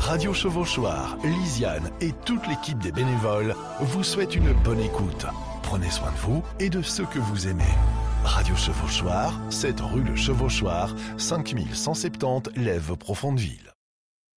Radio Chevauchoir, Lisiane et toute l'équipe des bénévoles vous souhaitent une bonne écoute. Prenez soin de vous et de ceux que vous aimez. Radio Chevauchoir, 7 rue Le Chevauchoir, 5170 Lèves-Profondeville.